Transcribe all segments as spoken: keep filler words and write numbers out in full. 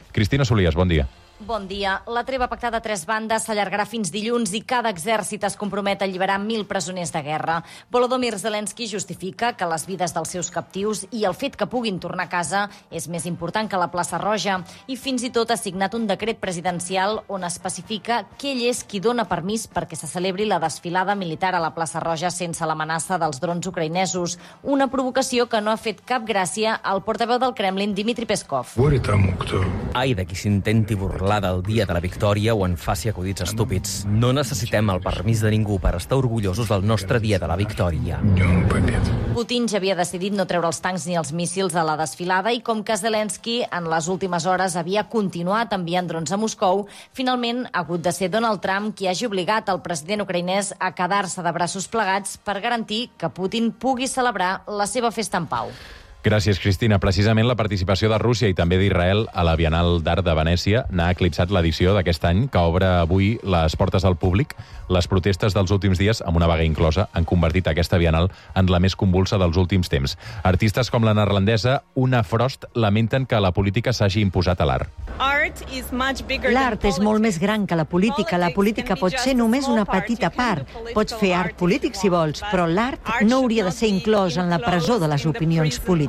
Cristina Solies, bon dia. Bon dia. La treva pactada a tres bandes s'allargarà fins dilluns i cada exèrcit es compromet a alliberar mil presoners de guerra. Volodymyr Zelensky justifica que les vides dels seus captius i el fet que puguin tornar a casa és més important que la plaça Roja i fins i tot ha signat un decret presidencial on especifica que ell és qui dona permís perquè se celebri la desfilada militar a la plaça Roja sense l'amenaça dels drons ucraïnesos, una provocació que no ha fet cap gràcia al portaveu del Kremlin, Dmitry Peskov. Ai de qui s'intenti burlar del dia de la victòria o en faci acudits estúpids. No necessitem el permís de ningú per estar orgullosos del nostre dia de la victòria. Putin ja havia decidit no treure els tancs ni els míssils a la desfilada i com que Zelensky en les últimes hores havia continuat enviant drons a Moscou, finalment ha hagut de ser Donald Trump qui hagi obligat el president ucraïnès a quedar-se de braços plegats per garantir que Putin pugui celebrar la seva festa en pau. Gràcies, Cristina. Precisament la participació de Rússia i també d'Israel a la Bienal d'Art de Venècia n'ha eclipsat l'edició d'aquest any, que obre avui les portes al públic. Les protestes dels últims dies, amb una vaga inclosa, han convertit aquesta Bienal en la més convulsa dels últims temps. Artistes com la neerlandesa Una Frost lamenten que la política s'hagi imposat a l'art. L'art és molt més gran que la política. La política pot ser només una petita part. Pots fer art polític si vols, però l'art no hauria de ser inclòs en la presó de les opinions polítiques.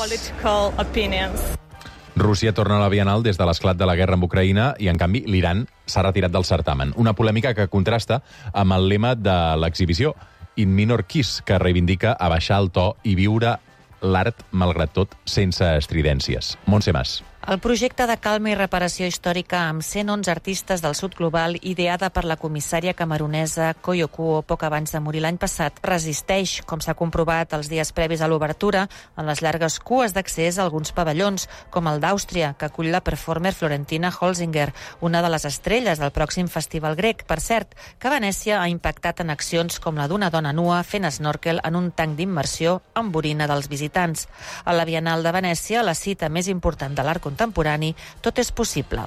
Rússia torna a la Bienal des de l'esclat de la guerra amb Ucraïna i, en canvi, l'Iran s'ha retirat del certamen. Una polèmica que contrasta amb el lema de l'exhibició, In Minor Keys, que reivindica abaixar el to i viure l'art, malgrat tot, sense estridències. Montse Mas. El projecte de calma i reparació històrica amb cent onze artistes del sud global, ideada per la comissària camerunesa Koyo Kuo poc abans de morir l'any passat, resisteix, com s'ha comprovat els dies previs a l'obertura, en les llargues cues d'accés a alguns pavellons, com el d'Àustria, que acull la performer Florentina Holzinger, una de les estrelles del pròxim festival grec. Per cert, que Venècia ha impactat en accions com la d'una dona nua fent snorkel en un tanc d'immersió amb orina dels visitants. A la Bienal de Venècia, la cita més important de l'art contemporani, tot és possible.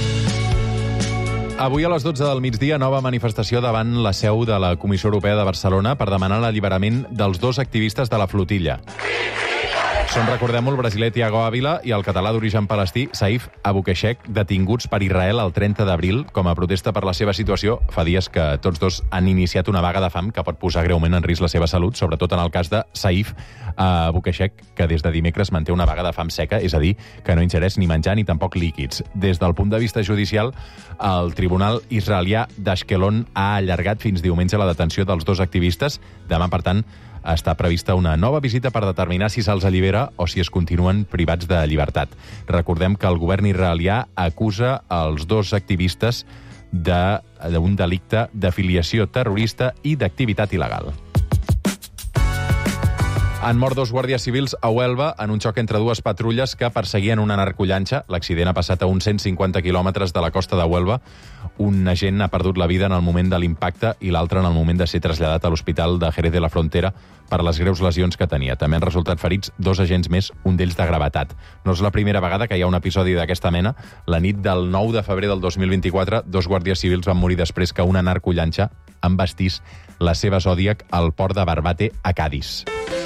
Avui a les dotze del migdia, nova manifestació davant la seu de la Comissió Europea de Barcelona per demanar l'alliberament dels dos activistes de la flotilla. Són, recordem-ho, el brasiler Thiago Ávila i el català d'origen palestí Saif Aboukhashek, detinguts per Israel el trenta d'abril com a protesta per la seva situació. Fa dies que tots dos han iniciat una vaga de fam que pot posar greument en risc la seva salut, sobretot en el cas de Saif Aboukhashek, que des de dimecres manté una vaga de fam seca, és a dir, que no ingereix ni menjar ni tampoc líquids. Des del punt de vista judicial, el Tribunal Israelià d'Ashkelon ha allargat fins diumenge la detenció dels dos activistes. Demà, per tant, està prevista una nova visita per determinar si se'ls allibera o si es continuen privats de llibertat. Recordem que el govern israelià acusa els dos activistes d'un delicte d'afiliació terrorista i d'activitat il·legal. Han mort dos guàrdies civils a Huelva en un xoc entre dues patrulles que perseguien una narcollanxa. L'accident ha passat a uns cent cinquanta quilòmetres de la costa de Huelva. Un agent ha perdut la vida en el moment de l'impacte i l'altre en el moment de ser traslladat a l'hospital de Jerez de la Frontera per les greus lesions que tenia. També han resultat ferits dos agents més, un d'ells de gravetat. No és la primera vegada que hi ha un episodi d'aquesta mena. La nit del nou de febrer del dos mil vint-i-quatre, dos guàrdies civils van morir després que una narcollanxa embastís la seva Zodiac al port de Barbate, a Cadis.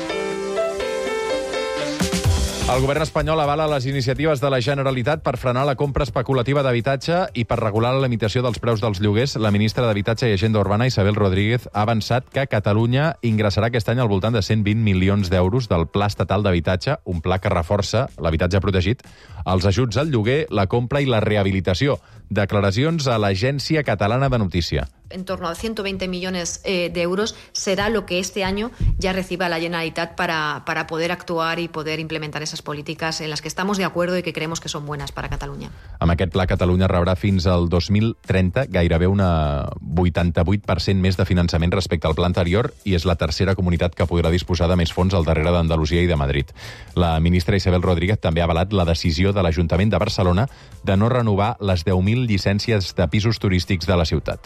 El govern espanyol avala les iniciatives de la Generalitat per frenar la compra especulativa d'habitatge i per regular la limitació dels preus dels lloguers. La ministra d'Habitatge i Agenda Urbana, Isabel Rodríguez, ha avançat que Catalunya ingressarà aquest any al voltant de cent vint milions d'euros del Pla Estatal d'Habitatge, un pla que reforça l'habitatge protegit, els ajuts al lloguer, la compra i la rehabilitació. Declaracions a l'Agència Catalana de Notícia. En torno a ciento veinte millones eh, de euros será lo que este año ya reciba la Generalitat para, para poder actuar y poder implementar esas políticas en las que estamos de acuerdo y que creemos que son buenas para Catalunya. Amb aquest pla, Catalunya rebrà fins al dos mil trenta gairebé una vuitanta-vuit per cent més de finançament respecte al pla anterior i és la tercera comunitat que podrà disposar de més fons al darrere d'Andalusia i de Madrid. La ministra Isabel Rodríguez també ha avalat la decisió de l'Ajuntament de Barcelona de no renovar les deu mil llicències de pisos turístics de la ciutat.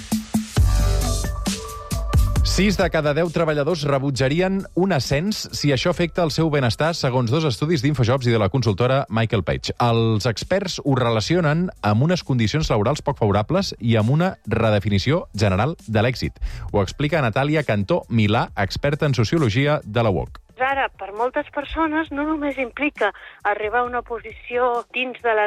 Sis de cada deu treballadors rebutjarien un ascens si això afecta el seu benestar, segons dos estudis d'Infojobs i de la consultora Michael Page. Els experts ho relacionen amb unes condicions laborals poc favorables i amb una redefinició general de l'èxit. Ho explica Natàlia Cantó Milà, experta en sociologia de la U O C. Ara, per moltes persones, no només implica arribar a una posició dins de la